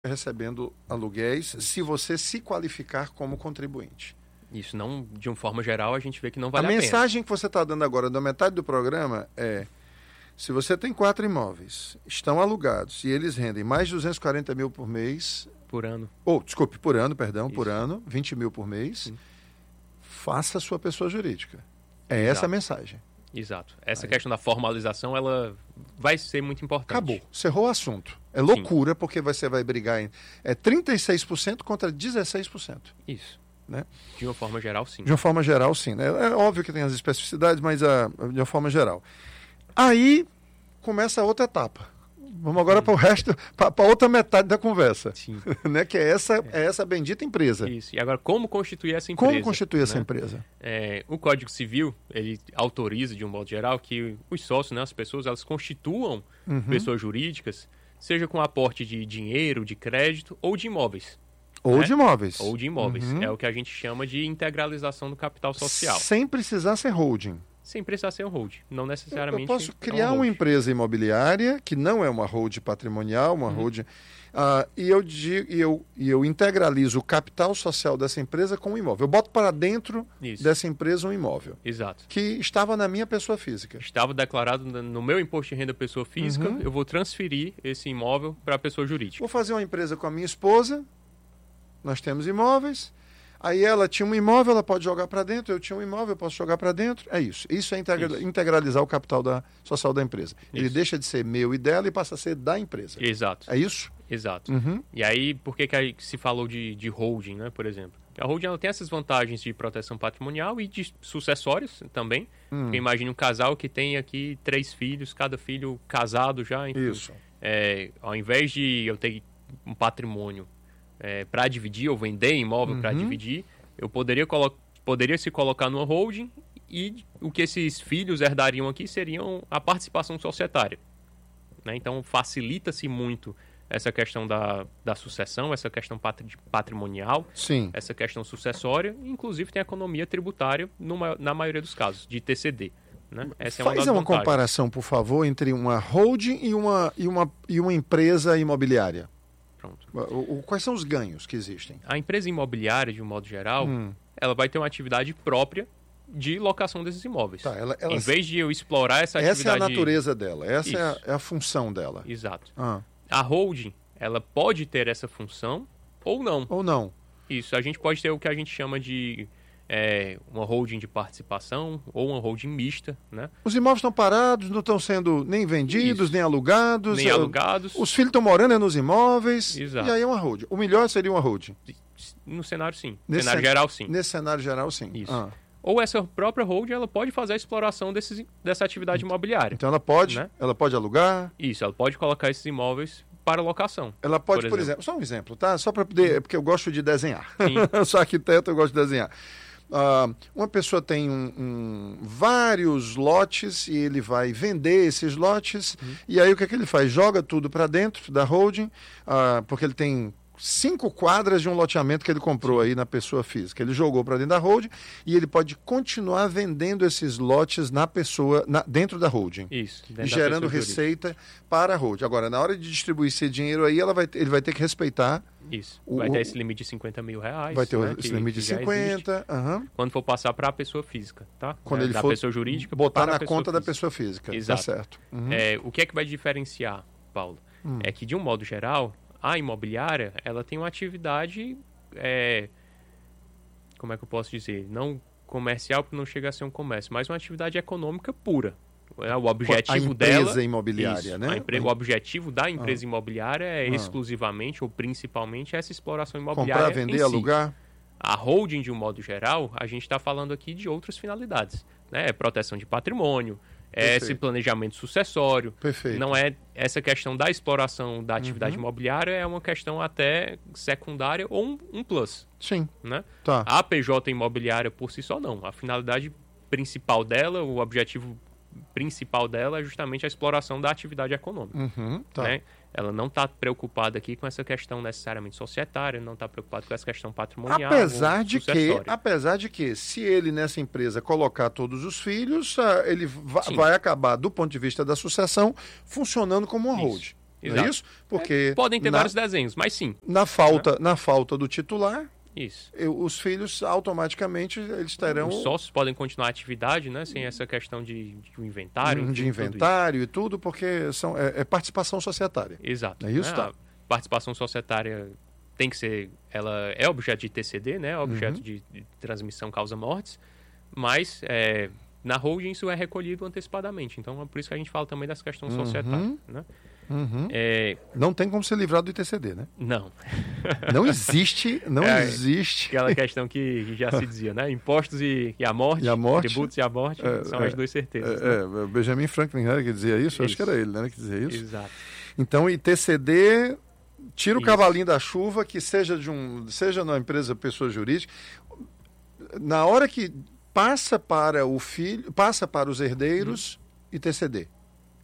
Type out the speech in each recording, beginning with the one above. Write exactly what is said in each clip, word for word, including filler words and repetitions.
recebendo aluguéis se você se qualificar como contribuinte. Isso, não, de uma forma geral, a gente vê que não vale a, a pena. A mensagem que você está dando agora, da metade do programa, é: se você tem quatro imóveis, estão alugados e eles rendem mais de duzentos e quarenta mil por mês... Por ano. Ou, desculpe, por ano, perdão, Isso. por ano, vinte mil por mês, Sim. faça a sua pessoa jurídica. É Exato. essa a mensagem. Exato. Essa Aí. questão da formalização, ela vai ser muito importante. Acabou. Cerrou o assunto. É loucura, Sim. porque você vai brigar em... É trinta e seis por cento contra dezesseis por cento. Isso. Né? De uma forma geral, sim. De uma forma geral, sim. Né? É óbvio que tem as especificidades, mas a, de uma forma geral. Aí começa a outra etapa. Vamos agora para o resto, para outra metade da conversa. Sim. Né? Que é essa, é. é essa bendita empresa. Isso. E agora, como constituir essa empresa? Como constituir né? essa empresa? É, o Código Civil, ele autoriza, de um modo geral, que os sócios, né, as pessoas, elas constituam uhum. pessoas jurídicas, seja com aporte de dinheiro, de crédito ou de imóveis. Ou né? de imóveis. Ou de imóveis. Uhum. É o que a gente chama de integralização do capital social. Sem precisar ser holding. Sem precisar ser um hold. Não necessariamente. Eu posso criar é um uma empresa imobiliária que não é uma hold patrimonial, uma uhum. hold. Uh, e, eu digo, e, eu, e eu integralizo o capital social dessa empresa com um imóvel. Eu boto para dentro Isso. dessa empresa um imóvel. Exato. Que estava na minha pessoa física. Estava declarado no meu imposto de renda pessoa física. Uhum. Eu vou transferir esse imóvel para a pessoa jurídica. Vou fazer uma empresa com a minha esposa. Nós temos imóveis. Aí ela tinha um imóvel, ela pode jogar para dentro. Eu tinha um imóvel, eu posso jogar para dentro. É isso. Isso é integra- isso. integralizar o capital da, social da empresa. Isso. Ele deixa de ser meu e dela e passa a ser da empresa. Exato. É isso? Exato. Uhum. E aí, por que, que se falou de, de holding, né, por exemplo? A holding ela tem essas vantagens de proteção patrimonial e de sucessórios também. Hum. Porque imagine um casal que tem aqui três filhos, cada filho casado já. Enfim, isso. É, ao invés de eu ter um patrimônio É, para dividir ou vender imóvel uhum. para dividir, eu poderia, colo- poderia se colocar numa holding e o que esses filhos herdariam aqui seriam a participação societária. Né? Então facilita-se muito essa questão da, da sucessão, essa questão patri- patrimonial, Sim. essa questão sucessória, inclusive tem a economia tributária numa, na maioria dos casos, de T C D. Né? Essa é uma Faz das uma vantagens. comparação, por favor, entre uma holding e uma, e uma, e uma empresa imobiliária. Pronto. O, o, quais são os ganhos que existem? A empresa imobiliária, de um modo geral, hum. ela vai ter uma atividade própria de locação desses imóveis. Tá, ela, ela... Em vez de eu explorar essa, essa atividade... Essa é a natureza dela, essa é a, é a função dela. Exato. Ah. A holding, ela pode ter essa função ou não. Ou não. Isso, a gente pode ter o que a gente chama de é, uma holding de participação ou uma holding mista, né? Os imóveis estão parados, não estão sendo nem vendidos, Isso. nem alugados. Nem alugados. Os filhos estão morando nos imóveis. Exato. E aí é uma holding. O melhor seria uma holding. No cenário, sim. No Nesse cenário geral, sim. Nesse cenário geral, sim. Isso. Ah. Ou essa própria holding, ela pode fazer a exploração desses, dessa atividade imobiliária. Então ela pode, né? ela pode alugar. Isso, ela pode colocar esses imóveis para locação. Ela pode, por, por exemplo, exemplo, só um exemplo, tá? Só para poder, porque eu gosto de desenhar. Eu sou arquiteto, eu gosto de desenhar. Uh, uma pessoa tem um, um, vários lotes e ele vai vender esses lotes. Uhum. E aí o que é que ele faz? Joga tudo para dentro da holding, uh, porque ele tem cinco quadras de um loteamento que ele comprou aí na pessoa física. Ele jogou para dentro da holding e ele pode continuar vendendo esses lotes na pessoa, na, dentro da holding. Isso. E gerando receita jurídica para a holding. Agora, na hora de distribuir esse dinheiro aí, ela vai, ele vai ter que respeitar. Isso. Vai o, ter esse limite de cinquenta mil reais. Vai ter né, esse limite de cinquenta. Uhum. Quando for passar para a pessoa física, tá? Quando é, ele da for pessoa jurídica, botar na conta física. da física. pessoa física. Exato. Tá certo. Uhum. É, o que é que vai diferenciar, Paulo? Hum. É que, de um modo geral, a imobiliária, ela tem uma atividade, é, como é que eu posso dizer? Não comercial, porque não chega a ser um comércio, mas uma atividade econômica pura. O objetivo a empresa dela, imobiliária, isso, né? Empre, o objetivo da empresa ah. imobiliária é ah. exclusivamente ou principalmente essa exploração imobiliária. Comprar, vender, em si. alugar. A holding, de um modo geral, a gente está falando aqui de outras finalidades, né? Proteção de patrimônio, é esse planejamento sucessório. Perfeito. Não é essa questão da exploração da atividade uhum. imobiliária, é uma questão até secundária ou um, um plus. Sim. Né? Tá. A P J imobiliária por si só não. A finalidade principal dela, o objetivo principal dela é justamente a exploração da atividade econômica. Uhum, tá. Né? Ela não está preocupada aqui com essa questão necessariamente societária, não está preocupada com essa questão patrimonial. Apesar de que, apesar de que, se ele nessa empresa colocar todos os filhos, ele va- vai acabar, do ponto de vista da sucessão, funcionando como uma holding. Exato. Não é isso? Porque é, podem ter na, vários desenhos, mas sim. Na falta, né? na falta do titular, isso. Eu, os filhos automaticamente eles terão... Os sócios podem continuar a atividade, né? Sem essa questão de, de um inventário. De, de inventário tudo e tudo, porque são, é, é participação societária. Exato. É isso, né? tá? A participação societária tem que ser... Ela é objeto de T C D, né? Objeto uhum. de, de transmissão causa-mortes, mas é, na holding isso é recolhido antecipadamente. Então é por isso que a gente fala também das questões uhum. societárias, né? Uhum. É... Não tem como se livrar do I T C D, né? Não. Não existe, não é, existe. Aquela questão que, que já se dizia, né? Impostos e, e, a, morte, e a morte, tributos e a morte, é, são é, as duas certezas. É, né? é, Benjamin Franklin era que dizia isso? isso. Acho que era ele, né, que dizia isso. Exato. Então, I T C D, tira o isso. cavalinho da chuva, que seja de um, seja numa empresa pessoa jurídica, na hora que passa para o filho, passa para os herdeiros, hum. I T C D.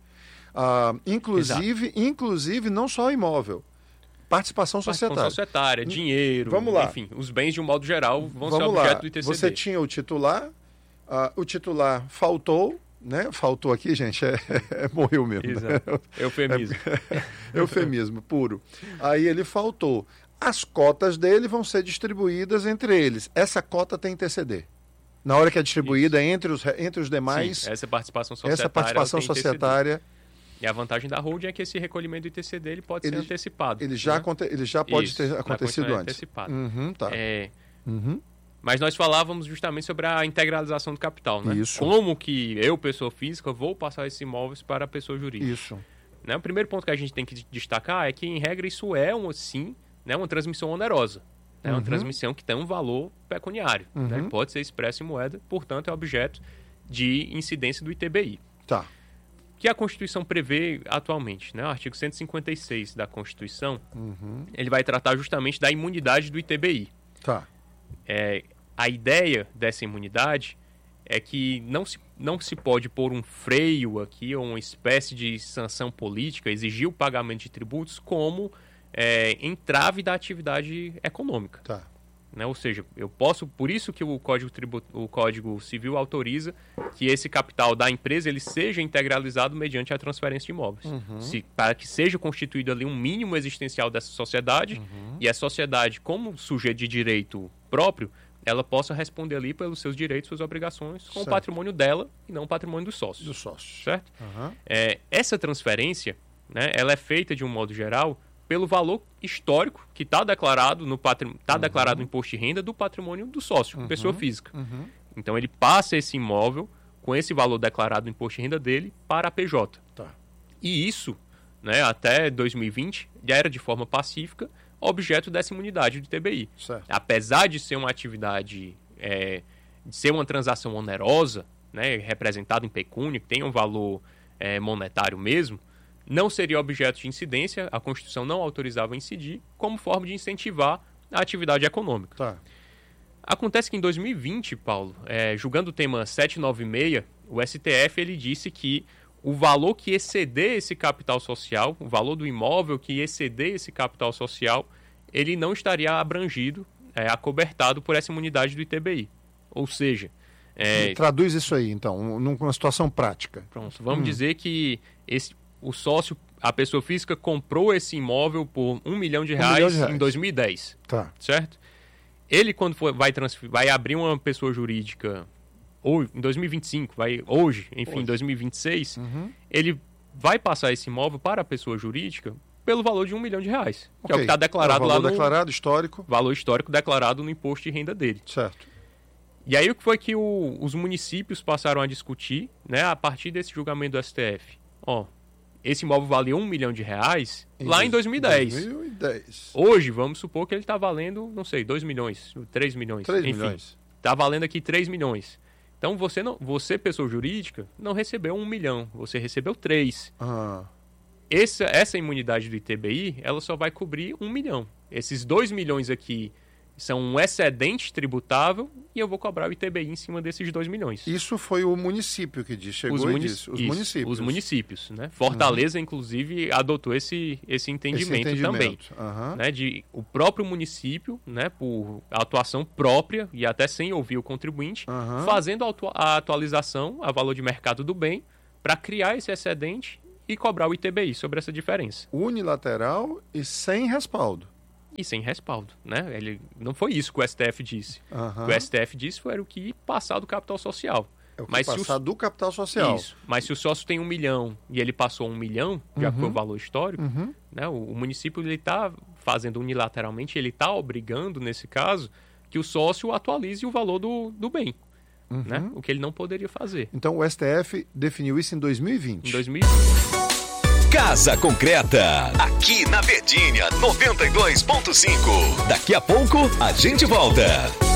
Uh, inclusive, inclusive, não só imóvel, participação societária. Participação societária, dinheiro, Vamos lá. Enfim, os bens de um modo geral vão Vamos ser objeto lá. do I T C D. Você tinha o titular, uh, o titular faltou, né? Faltou aqui, gente, é, é, morreu mesmo. Exato. Né? Eufemismo. É, eufemismo, puro. Aí ele faltou. As cotas dele vão ser distribuídas entre eles. Essa cota tem I T C D. Na hora que é distribuída entre os, entre os demais... Sim, essa participação societária... Essa participação societária... E a vantagem da holding é que esse recolhimento do I T C D ele pode ele, ser antecipado. Ele já, né? aconte, ele já pode Isso, ter acontecido antes. Antecipado. Uhum, tá. É, uhum. Mas nós falávamos justamente sobre a integralização do capital, né? Isso. Como que eu, pessoa física, vou passar esses imóveis para a pessoa jurídica. Isso. Né? O primeiro ponto que a gente tem que destacar é que, em regra, isso é, um, sim, né, uma transmissão onerosa. É uma uhum. transmissão que tem um valor pecuniário. Uhum. Né? Pode ser expresso em moeda, portanto, é objeto de incidência do I T B I. Tá. Que a Constituição prevê atualmente, né? O artigo cento e cinquenta e seis da Constituição, uhum. ele vai tratar justamente da imunidade do I T B I. Tá. É, a ideia dessa imunidade é que não se, não se pode pôr um freio aqui, ou uma espécie de sanção política, exigir o pagamento de tributos como é, entrave da atividade econômica. Tá. Né? Ou seja, eu posso, por isso que o Código, Tribu, o Código Civil autoriza que esse capital da empresa ele seja integralizado mediante a transferência de imóveis. Uhum. Se, para que seja constituído ali um mínimo existencial dessa sociedade, uhum. e a sociedade, como sujeito de direito próprio, ela possa responder ali pelos seus direitos, suas obrigações, com certo. O patrimônio dela e não o patrimônio dos sócios. Dos sócios. Certo? Uhum. É, essa transferência, né, ela é feita de um modo geral pelo valor histórico que está declarado no patrim... tá uhum. declarado no imposto de renda do patrimônio do sócio, uhum. pessoa física. Uhum. Então ele passa esse imóvel com esse valor declarado no imposto de renda dele para a P J. Tá. E isso, né, até dois mil e vinte, já era de forma pacífica objeto dessa imunidade do I T B I. Certo. Apesar de ser uma atividade, é, de ser uma transação onerosa, né, representada em pecúnia, que tem um valor é, monetário mesmo, não seria objeto de incidência, a Constituição não autorizava incidir, como forma de incentivar a atividade econômica. Tá. Acontece que em dois mil e vinte, Paulo, é, julgando o tema setecentos e noventa e seis, o S T F ele disse que o valor que exceder esse capital social, o valor do imóvel que exceder esse capital social, ele não estaria abrangido, é, acobertado por essa imunidade do I T B I. Ou seja... É... Traduz isso aí, então, numa situação prática. Pronto, vamos hum. dizer que esse... o sócio, a pessoa física, comprou esse imóvel por um milhão de reais, um milhão de reais. Em dois mil e dez. Tá. Certo? Ele, quando for, vai, transfer, vai abrir uma pessoa jurídica ou, em dois mil e vinte e cinco, vai, hoje, enfim, em dois mil e vinte e seis, uhum. ele vai passar esse imóvel para a pessoa jurídica pelo valor de um milhão de reais. Que okay. é o que está declarado é o valor lá no... declarado, histórico. Valor histórico declarado no imposto de renda dele. Certo. E aí o que foi que o, os municípios passaram a discutir, né, a partir desse julgamento do S T F? Ó, esse imóvel valia um milhão de reais em lá em dois mil e dez. dois mil e dez. Hoje, vamos supor que ele está valendo, não sei, dois milhões, três milhões. três enfim, milhões. Está valendo aqui três milhões. Então, você, não, você, pessoa jurídica, não recebeu um milhão, você recebeu três. Ah. Essa, essa imunidade do I T B I, ela só vai cobrir um milhão. Esses dois milhões aqui são um excedente tributável e eu vou cobrar o I T B I em cima desses dois milhões. Isso foi o município que disse, chegou os e munic... disse. Os Isso, municípios. Os municípios, né? Fortaleza, uhum. inclusive, adotou esse, esse, entendimento, esse entendimento também. Uhum. Né? De o próprio município, né, por atuação própria e até sem ouvir o contribuinte, uhum. fazendo a atualização a valor de mercado do bem para criar esse excedente e cobrar o I T B I sobre essa diferença. Unilateral e sem respaldo. E sem respaldo, né? Ele, não foi isso que o S T F disse. Uhum. O que o S T F disse foi o que passar do capital social. É o que mas passar se o... do capital social. Isso. Mas se o sócio tem um milhão e ele passou um milhão, já uhum. que foi o valor histórico, uhum. né? o, o município está fazendo unilateralmente, ele está obrigando, nesse caso, que o sócio atualize o valor do, do bem. Uhum. Né? O que ele não poderia fazer. Então o S T F definiu isso em dois mil e vinte. Em dois mil e vinte. Casa Concreta, aqui na Verdinha noventa e dois ponto cinco. Daqui a pouco a gente volta.